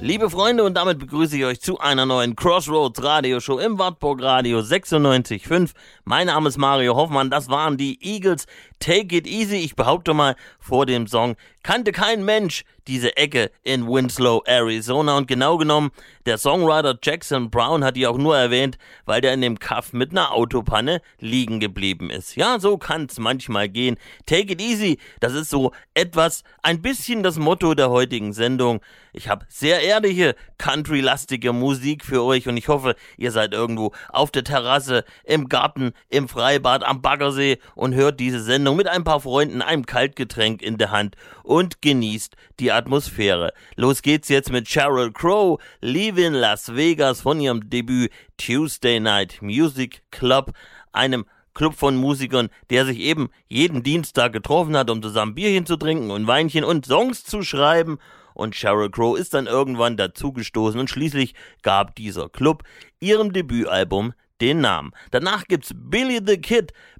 Liebe Freunde, und damit begrüße ich euch zu einer neuen Crossroads Radioshow im Wartburg Radio 96.5. Mein Name ist Mario Hoffmann, das waren die Eagles. Take it easy. Ich behaupte mal, vor dem Song kannte kein Mensch diese Ecke in Winslow, Arizona. Und genau genommen, der Songwriter Jackson Brown hat die auch nur erwähnt, weil der in dem Kaff mit einer Autopanne liegen geblieben ist. Ja, so kann's manchmal gehen. Take it easy, das ist so etwas, ein bisschen das Motto der heutigen Sendung. Ich habe sehr ehrliche, country-lastige Musik für euch und ich hoffe, ihr seid irgendwo auf der Terrasse, im Garten, im Freibad, am Baggersee und hört diese Sendung mit ein paar Freunden, einem Kaltgetränk in der Hand und genießt die Atmosphäre. Los geht's jetzt mit Sheryl Crow, Leaving Las Vegas von ihrem Debüt Tuesday Night Music Club, einem Club von Musikern, der sich eben jeden Dienstag getroffen hat, um zusammen Bierchen zu trinken und Weinchen und Songs zu schreiben. Und Sheryl Crow ist dann irgendwann dazugestoßen und schließlich gab dieser Club ihrem Debütalbum den Namen. Danach gibt's Billy the Kid,